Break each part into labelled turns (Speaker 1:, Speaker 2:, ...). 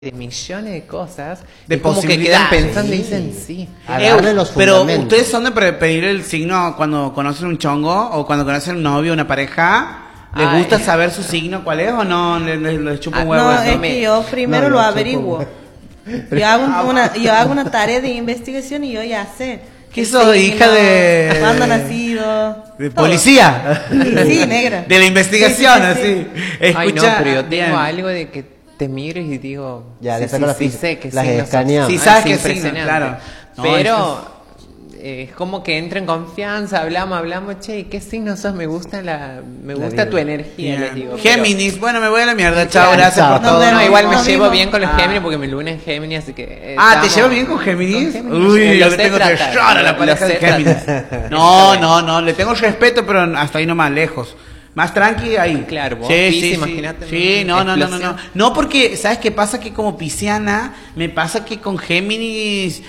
Speaker 1: de millones de cosas,
Speaker 2: de
Speaker 1: es como que quedan pensando y
Speaker 3: sí.
Speaker 1: dicen sí.
Speaker 2: Pero ustedes son de pedir el signo cuando conocen un chongo o cuando conocen un novio, una pareja. ¿Les gusta saber su signo cuál es o no? ¿Les chupa un huevo?
Speaker 4: No, es que yo primero lo averiguo. Yo hago una tarea de investigación y yo ya sé.
Speaker 2: ¿Qué sos, hija de...?
Speaker 4: ¿Cuándo nacido?
Speaker 2: ¿De policía?
Speaker 4: Sí, negra.
Speaker 2: De la investigación,
Speaker 4: Sí.
Speaker 2: así.
Speaker 1: Ay, no, pero yo tengo
Speaker 2: bien.
Speaker 1: algo de que te mires y digo,
Speaker 3: Ya,
Speaker 1: sí,
Speaker 3: le saco
Speaker 1: sí sé que
Speaker 3: las
Speaker 1: signos
Speaker 3: escaneas.
Speaker 1: son-
Speaker 2: Sí, sabes
Speaker 1: es
Speaker 2: que signo,
Speaker 1: impresionante.
Speaker 2: claro. No,
Speaker 1: Pero es como que entra en confianza, hablamos, che, ¿y ¿qué signo sos? Me gusta
Speaker 3: vida.
Speaker 1: tu energía, les digo.
Speaker 2: Géminis, bueno, me voy a la mierda, chao,
Speaker 1: Claro,
Speaker 2: gracias
Speaker 3: chao.
Speaker 2: por todo.
Speaker 1: No, igual me
Speaker 4: No
Speaker 1: llevo
Speaker 4: vimos.
Speaker 1: bien con los Géminis porque mi luna es Géminis, así que...
Speaker 2: ¿te
Speaker 1: estamos-
Speaker 2: llevas bien con Géminis?
Speaker 1: Con Géminis.
Speaker 2: Uy,
Speaker 1: Lo
Speaker 2: yo le
Speaker 1: sé
Speaker 2: tengo
Speaker 1: tratar,
Speaker 2: terror a la
Speaker 1: lo
Speaker 2: pareja de
Speaker 1: sé
Speaker 2: Géminis.
Speaker 1: tratar.
Speaker 2: No, le tengo respeto, pero hasta ahí nomás, lejos. Más tranqui ahí.
Speaker 1: Claro, vos,
Speaker 2: sí,
Speaker 1: Piscis,
Speaker 2: sí,
Speaker 1: imagínate,
Speaker 2: Sí, no.
Speaker 1: explosión.
Speaker 2: No, porque, ¿sabes qué pasa? Que como pisciana, me pasa que con Géminis...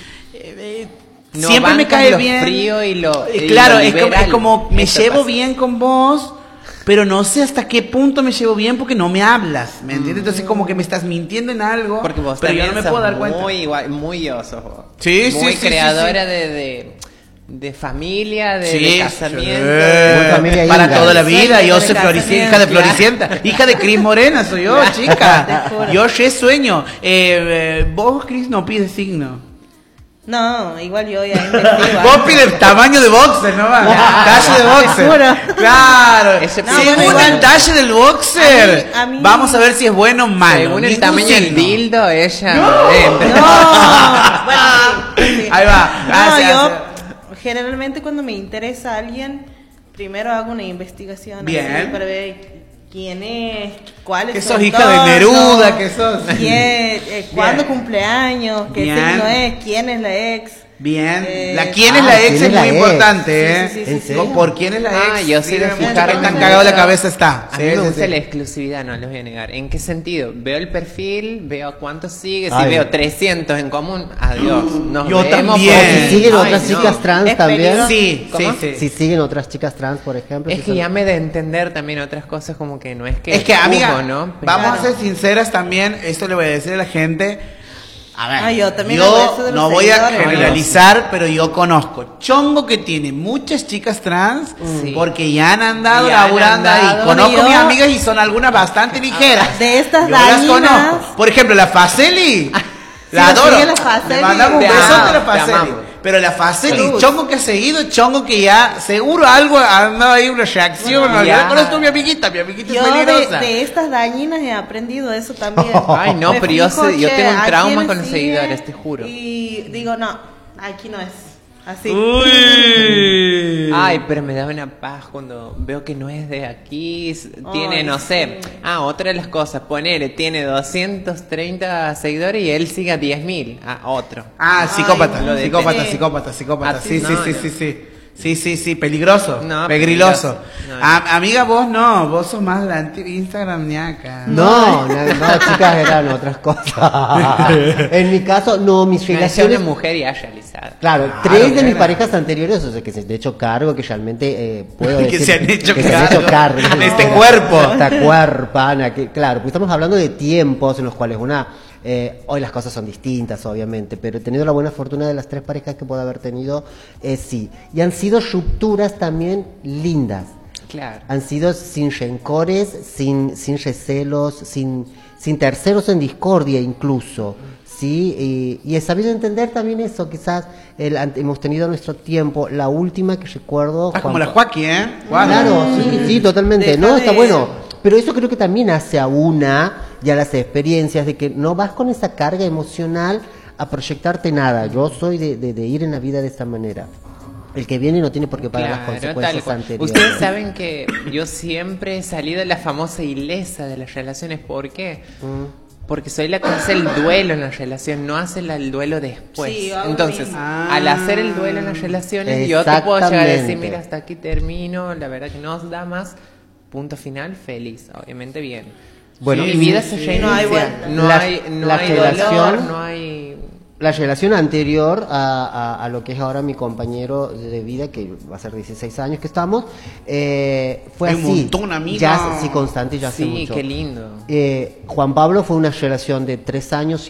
Speaker 1: No
Speaker 2: siempre me
Speaker 1: bancas
Speaker 2: cae
Speaker 1: lo
Speaker 2: bien.
Speaker 1: frío y lo
Speaker 2: Claro,
Speaker 1: lo
Speaker 2: es
Speaker 1: liberal.
Speaker 2: como me
Speaker 1: Eso
Speaker 2: llevo
Speaker 1: pasa.
Speaker 2: bien con vos, pero no sé hasta qué punto me llevo bien porque no me hablas, ¿me entiendes? Entonces como que me estás mintiendo en algo,
Speaker 1: Porque vos
Speaker 2: pero yo
Speaker 1: también
Speaker 2: no me
Speaker 1: sos
Speaker 2: puedo dar cuenta.
Speaker 1: muy sos vos.
Speaker 2: Sí,
Speaker 1: muy
Speaker 2: sí,
Speaker 1: creadora
Speaker 2: sí.
Speaker 1: de familia, de
Speaker 2: Sí,
Speaker 1: casamiento.
Speaker 3: Muy familia
Speaker 2: para
Speaker 3: inga.
Speaker 2: toda la vida.
Speaker 4: Sí,
Speaker 2: Yo
Speaker 4: de
Speaker 2: soy
Speaker 4: casamiento,
Speaker 2: hija de
Speaker 1: claro.
Speaker 2: Floricienta, hija de Cris Morena soy yo, chica.
Speaker 4: Te juro.
Speaker 2: Yo sé sueño. Vos, Cris, no pides signo.
Speaker 4: No, igual yo ya investigo.
Speaker 2: Vos pides tamaño de boxer, ¿no? Talle de boxer.
Speaker 4: juro.
Speaker 2: Claro.
Speaker 1: Ese
Speaker 4: No,
Speaker 2: Según
Speaker 4: bueno, igual.
Speaker 2: el talle del boxer,
Speaker 4: A mí-
Speaker 2: vamos a ver si es bueno o malo.
Speaker 1: Según el
Speaker 2: Ningún
Speaker 1: tamaño del
Speaker 2: signo.
Speaker 1: dildo, ella...
Speaker 4: No, bueno, sí.
Speaker 2: Ahí va.
Speaker 4: No,
Speaker 2: Gracias.
Speaker 4: yo generalmente cuando me interesa a alguien, primero hago una investigación
Speaker 2: Bien.
Speaker 4: así para ver quién es, cuál es
Speaker 2: Que
Speaker 4: su
Speaker 2: sos hija de
Speaker 4: entorno,
Speaker 2: Neruda, que sos.
Speaker 4: cuándo
Speaker 2: Bien.
Speaker 4: cumpleaños, qué
Speaker 2: Bien.
Speaker 4: signo es, quién es la ex.
Speaker 2: Bien.
Speaker 4: Eh,
Speaker 2: ¿Quién es la ex?
Speaker 3: ¿quién
Speaker 2: Es
Speaker 3: es la
Speaker 2: muy
Speaker 3: ex?
Speaker 2: importante,
Speaker 4: Sí, sí,
Speaker 2: ¿eh?
Speaker 4: sí,
Speaker 3: ¿En
Speaker 4: sí,
Speaker 3: serio?
Speaker 4: sí.
Speaker 2: ¿Por quién es la ex?
Speaker 1: Ah, yo soy de
Speaker 2: Mucho
Speaker 1: fijarme
Speaker 2: qué tan
Speaker 1: mucho.
Speaker 2: cagado la cabeza está.
Speaker 1: A
Speaker 2: Sí,
Speaker 1: mí me
Speaker 2: sí,
Speaker 1: gusta
Speaker 2: sí.
Speaker 1: la exclusividad, no les voy a negar. ¿En qué sentido? Veo el perfil, veo a cuántos sigue, si
Speaker 3: Ay.
Speaker 1: veo 300 en común, adiós. Nos
Speaker 2: Yo
Speaker 1: vemos
Speaker 2: también.
Speaker 1: porque-
Speaker 3: Si siguen
Speaker 1: Ay,
Speaker 3: otras
Speaker 1: no.
Speaker 3: chicas trans
Speaker 4: Es
Speaker 3: también.
Speaker 4: peligroso.
Speaker 2: Sí,
Speaker 1: ¿Cómo?
Speaker 2: sí.
Speaker 3: Si siguen otras chicas trans, por ejemplo.
Speaker 1: Es
Speaker 3: si
Speaker 1: que
Speaker 3: son-
Speaker 1: ya me de entender también otras cosas como que no es que...
Speaker 2: Es que, amiga,
Speaker 1: juzgo, ¿no? Pero-
Speaker 2: vamos a ser sinceras también. Esto le voy a decir a la gente. A ver,
Speaker 4: Ah, yo también hago eso de los
Speaker 2: no voy a
Speaker 4: seguidores.
Speaker 2: generalizar, pero yo conozco chongo que tiene muchas chicas trans
Speaker 1: Sí.
Speaker 2: porque ya han andado
Speaker 1: Ya han
Speaker 2: laburando
Speaker 1: andado.
Speaker 2: ahí. Conozco
Speaker 4: Bueno,
Speaker 2: mis
Speaker 4: yo-
Speaker 2: amigas y son algunas bastante ligeras.
Speaker 4: De estas
Speaker 2: Yo las
Speaker 4: dañinas.
Speaker 2: conozco. Por ejemplo, la Faceli. La
Speaker 4: Sí,
Speaker 2: adoro.
Speaker 4: sigue la Faceli.
Speaker 2: Le mandamos un
Speaker 1: Te
Speaker 2: besote a la
Speaker 1: amo, te
Speaker 2: Faceli.
Speaker 1: amamos.
Speaker 2: Pero la Faceli,
Speaker 4: Salud.
Speaker 2: chongo que ha seguido, chongo que ya seguro algo ha andado ahí, una reacción.
Speaker 1: Bueno,
Speaker 2: ¿no?
Speaker 1: ya.
Speaker 2: Yo conozco a mi amiguita es
Speaker 4: Yo
Speaker 2: peligrosa.
Speaker 4: de estas dañinas he aprendido eso también.
Speaker 1: Ay, no,
Speaker 4: Me
Speaker 1: pero yo
Speaker 4: fijo,
Speaker 1: sé- yo
Speaker 4: che,
Speaker 1: tengo un
Speaker 4: ¿a
Speaker 1: trauma
Speaker 4: quién
Speaker 1: con los
Speaker 4: sigue?
Speaker 1: seguidores, te juro.
Speaker 4: Y digo, no, aquí no es. Así.
Speaker 2: Uy.
Speaker 1: Ay, pero me da una paz cuando veo que no es de aquí, tiene,
Speaker 4: Ay,
Speaker 1: no sé.
Speaker 4: sí.
Speaker 1: Otra de las cosas, ponele, tiene 230 seguidores y él sigue a 10.000. Otro.
Speaker 2: Ah, psicópata,
Speaker 4: Ay,
Speaker 1: lo
Speaker 2: psicópata,
Speaker 4: detesto.
Speaker 2: psicópata.
Speaker 1: Ah,
Speaker 2: Sí,
Speaker 1: no,
Speaker 2: sí,
Speaker 1: no.
Speaker 2: sí, sí, sí. Sí, peligroso.
Speaker 1: No,
Speaker 2: pegriloso.
Speaker 1: peligroso. No,
Speaker 2: Amiga, vos no, vos sos más la Instagram ñaca.
Speaker 3: No, chicas, eran otras cosas. En mi caso, no, mis
Speaker 1: No, es una
Speaker 3: relaciones.
Speaker 1: mujer ya realizada.
Speaker 3: Claro,
Speaker 2: Claro,
Speaker 3: 3 de mis
Speaker 2: nena.
Speaker 3: parejas anteriores, o sea, que se han hecho cargo, que realmente puedo
Speaker 2: Que
Speaker 3: decir.
Speaker 2: se han hecho
Speaker 3: que se han hecho
Speaker 2: cargo
Speaker 3: cargo.
Speaker 2: de este cuerpo.
Speaker 3: Esta cuerpana, que claro, porque estamos hablando de tiempos en los cuales hoy las cosas son distintas, obviamente, pero he tenido la buena fortuna de las 3 parejas que puedo haber tenido, sí. Y han sido rupturas también lindas.
Speaker 1: Claro.
Speaker 3: Han sido sin rencores, sin recelos, sin terceros en discordia incluso. Sí, y he sabido entender también eso, quizás hemos tenido nuestro tiempo, la última que recuerdo...
Speaker 2: Estás como
Speaker 3: Juan-
Speaker 2: la Joaquín, ¿eh? Guarda.
Speaker 3: Claro, sí, totalmente,
Speaker 4: Deja
Speaker 3: ¿no? Está
Speaker 4: de-
Speaker 3: bueno. Pero eso creo que también hace a ya las experiencias de que no vas con esa carga emocional a proyectarte nada. Yo soy de ir en la vida de esta manera. El que viene no tiene por qué pagar las
Speaker 1: Claro,
Speaker 3: consecuencias
Speaker 1: tal cual.
Speaker 3: anteriores.
Speaker 1: Ustedes saben que yo siempre he salido de la famosa ilesa de las relaciones. ¿Por qué? Porque soy la que hace el duelo en la relación, no hace el duelo después.
Speaker 4: Sí, yo hago lo
Speaker 1: Entonces,
Speaker 4: mismo.
Speaker 1: al hacer el duelo en las relaciones, yo te puedo llegar a decir,
Speaker 3: Exactamente.
Speaker 1: mira, hasta aquí termino, la verdad que no os da más, punto final, feliz, obviamente bien.
Speaker 3: Bueno,
Speaker 1: mi vida se
Speaker 2: sí.
Speaker 1: reinicia,
Speaker 4: No hay vuelta.
Speaker 1: no
Speaker 3: La-
Speaker 1: hay, no
Speaker 3: la
Speaker 1: hay dolor,
Speaker 3: relación-
Speaker 1: no hay...
Speaker 3: La relación anterior a lo que es ahora mi compañero de vida, que va a ser 16 años que estamos, fue
Speaker 2: Hay
Speaker 3: así.
Speaker 2: un montón, amiga.
Speaker 3: Ya, sí, constante, ya hace
Speaker 1: Sí,
Speaker 3: mucho.
Speaker 1: qué lindo.
Speaker 3: Juan Pablo fue una relación de 3 años